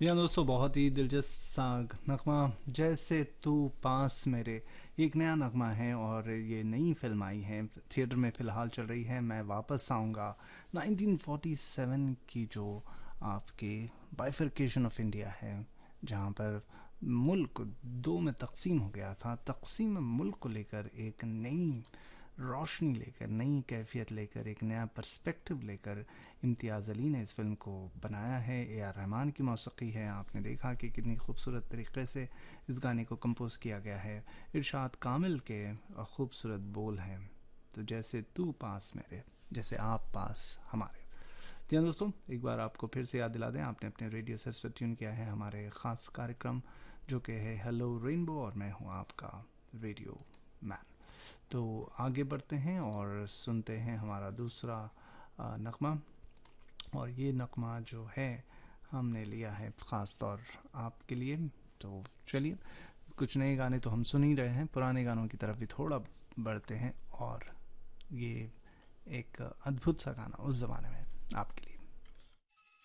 जी हाँ दोस्तों, बहुत ही दिलचस्प सा नगमा जैसे तू पास मेरे, ये एक नया नगमा है और ये नई फिल्म आई है, थिएटर में फ़िलहाल चल रही है। मैं वापस आऊँगा 1947 की, जो आपके बाइफरकेशन ऑफ इंडिया है, जहाँ पर मुल्क दो में तकसीम हो गया था। तकसीम मुल्क को लेकर एक नई रोशनी लेकर, नई कैफियत लेकर, एक नया पर्सपेक्टिव लेकर इम्तियाज़ अली ने इस फिल्म को बनाया है। ए आर रहमान की मौसीकी है। आपने देखा कि कितनी खूबसूरत तरीके से इस गाने को कंपोज किया गया है। इरशाद कामिल के खूबसूरत बोल हैं, तो जैसे तू पास मेरे, जैसे आप पास हमारे। जी हाँ दोस्तों, एक बार आपको फिर से याद दिला दें, आपने अपने रेडियो सेट्स पर ट्यून किया है हमारे ख़ास कार्यक्रम जो कि है हेलो रेनबो, और मैं हूँ आपका रेडियो मैन। तो आगे बढ़ते हैं और सुनते हैं हमारा दूसरा नगमा। और ये नगमा जो है हमने लिया है ख़ास तौर आपके लिए। तो चलिए, कुछ नए गाने तो हम सुन ही रहे हैं, पुराने गानों की तरफ भी थोड़ा बढ़ते हैं। और ये एक अद्भुत सा गाना उस ज़माने में आपके लिए।